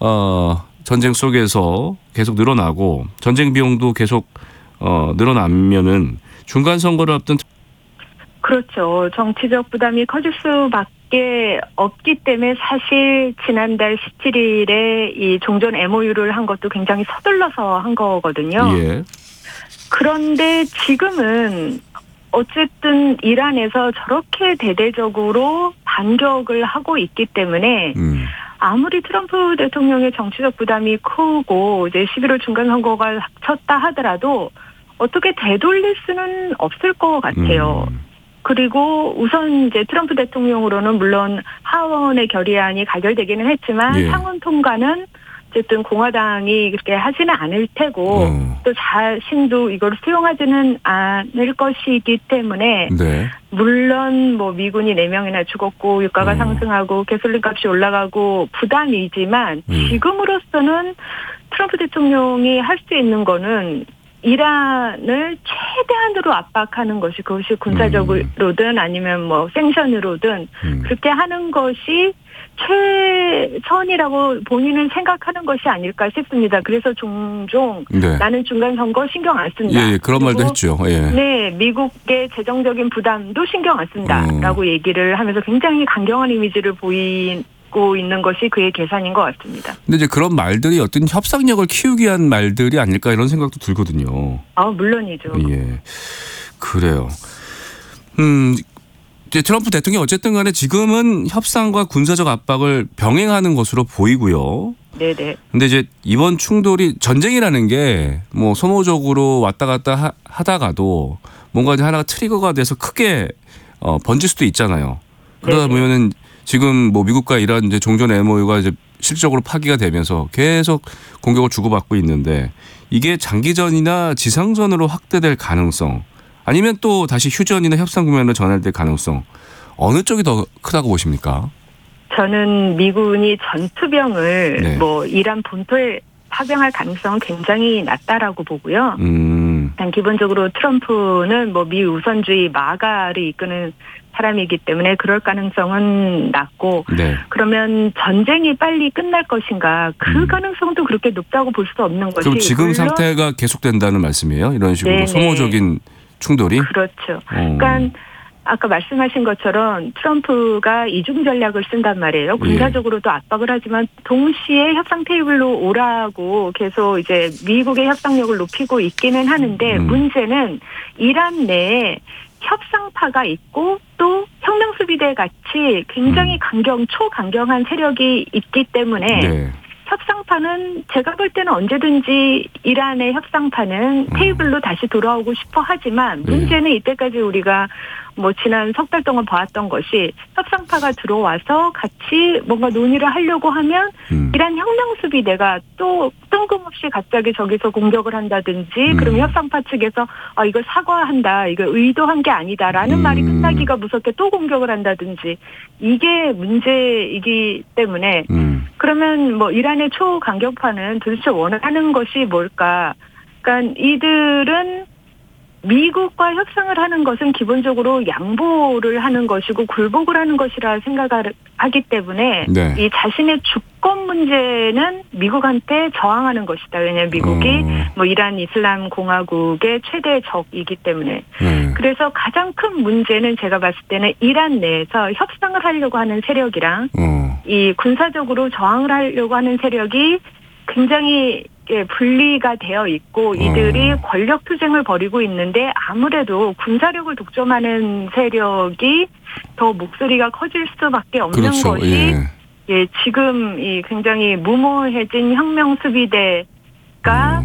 전쟁 속에서 계속 늘어나고 전쟁 비용도 계속 늘어나면은 중간 선거를 앞둔 그렇죠. 정치적 부담이 커질 수밖에 없기 때문에 사실 지난달 17일에 이 종전 MOU를 한 것도 굉장히 서둘러서 한 거거든요. 예. 그런데 지금은 어쨌든 이란에서 저렇게 대대적으로 반격을 하고 있기 때문에 아무리 트럼프 대통령의 정치적 부담이 크고 이제 11월 중간 선거가 닥쳤다 하더라도 어떻게 되돌릴 수는 없을 것 같아요. 그리고 우선 이제 트럼프 대통령으로는 물론 하원의 결의안이 가결되기는 했지만 예. 상원 통과는 어쨌든 공화당이 그렇게 하지는 않을 테고 또 자신도 이걸 수용하지는 않을 것이기 때문에 네. 물론 뭐 미군이 4명이나 죽었고 유가가 상승하고 가솔린 값이 올라가고 부담이지만 지금으로서는 트럼프 대통령이 할 수 있는 거는 이란을 최대한으로 압박하는 것이 그것이 군사적으로든 아니면 뭐 생션으로든 그렇게 하는 것이 최선이라고 본인은 생각하는 것이 아닐까 싶습니다. 그래서 종종 네. 나는 중간 선거 신경 안 쓴다. 예, 그런 말도 했죠. 예. 네, 미국의 재정적인 부담도 신경 안 쓴다라고 얘기를 하면서 굉장히 강경한 이미지를 보이고 있는 것이 그의 계산인 것 같습니다. 근데 이제 그런 말들이 어떤 협상력을 키우기 위한 말들이 아닐까 이런 생각도 들거든요. 물론이죠. 예, 그래요. 이제 트럼프 대통령이 어쨌든 간에 지금은 협상과 군사적 압박을 병행하는 것으로 보이고요. 네네. 근데 이제 이번 충돌이 전쟁이라는 게 뭐 소모적으로 왔다 갔다 하다가도 뭔가 이제 하나가 트리거가 돼서 크게 번질 수도 있잖아요. 그러다 네네. 보면은 지금 뭐 미국과 이란 이제 종전 MOU가 이제 실질적으로 파기가 되면서 계속 공격을 주고받고 있는데 이게 장기전이나 지상전으로 확대될 가능성 아니면 또 다시 휴전이나 협상 국면으로 전환될 가능성 어느 쪽이 더 크다고 보십니까? 저는 미군이 전투병을 네. 뭐 이란 본토에 파병할 가능성은 굉장히 낮다라고 보고요. 일단 기본적으로 트럼프는 뭐 미 우선주의 마가를 이끄는 사람이기 때문에 그럴 가능성은 낮고 네. 그러면 전쟁이 빨리 끝날 것인가 그 가능성도 그렇게 높다고 볼 수 없는 것이 그럼 지금 물론 상태가 계속된다는 말씀이에요? 이런 식으로 네네. 소모적인 충돌이? 그렇죠. 그러니까 아까 말씀하신 것처럼 트럼프가 이중 전략을 쓴단 말이에요. 군사적으로도 압박을 하지만 동시에 협상 테이블로 오라고 계속 이제 미국의 협상력을 높이고 있기는 하는데 문제는 이란 내에 협상파가 있고 또 혁명수비대 같이 굉장히 초강경한 세력이 있기 때문에 네. 협상파는 제가 볼 때는 언제든지 이란의 협상파는 테이블로 다시 돌아오고 싶어 하지만 문제는 이때까지 우리가 뭐 지난 석 달 동안 봐왔던 것이 협상파가 들어와서 같이 뭔가 논의를 하려고 하면 이란 혁명수비대가 또 뜬금없이 갑자기 저기서 공격을 한다든지 그러면 협상파 측에서 이걸 사과한다. 이거 의도한 게 아니다라는 말이 끝나기가 무섭게 또 공격을 한다든지 이게 문제이기 때문에 그러면 뭐 이란의 초강경파는 도대체 원하는 것이 뭘까? 그러니까 이들은 미국과 협상을 하는 것은 기본적으로 양보를 하는 것이고 굴복을 하는 것이라 생각을 하기 때문에 네. 이 자신의 주권 문제는 미국한테 저항하는 것이다. 왜냐하면 미국이 뭐 이란 이슬람 공화국의 최대 적이기 때문에. 그래서 가장 큰 문제는 제가 봤을 때는 이란 내에서 협상을 하려고 하는 세력이랑 이 군사적으로 저항을 하려고 하는 세력이 굉장히 분리가 되어 있고 이들이 권력 투쟁을 벌이고 있는데 아무래도 군사력을 독점하는 세력이 더 목소리가 커질 수밖에 없는 그렇죠. 것이 지금 이 굉장히 무모해진 혁명 수비대가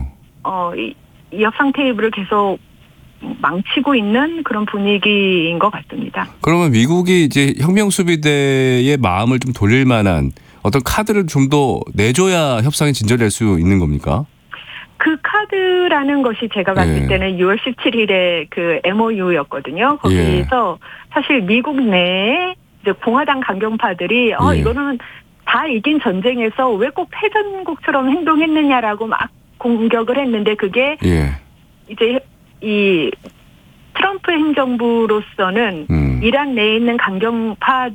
이 협상 테이블을 계속 망치고 있는 그런 분위기인 것 같습니다. 그러면 미국이 이제 혁명 수비대의 마음을 좀 돌릴 만한 어떤 카드를 좀 더 내줘야 협상이 진전될 수 있는 겁니까? 그 카드라는 것이 제가 봤을 때는 6월 17일에 그 MOU였거든요. 거기서 사실 미국 내에 이제 공화당 강경파들이 이거는 다 이긴 전쟁에서 왜 꼭 패전국처럼 행동했느냐라고 막 공격을 했는데 그게 이제 이 트럼프 행정부로서는 이란 내에 있는 강경파들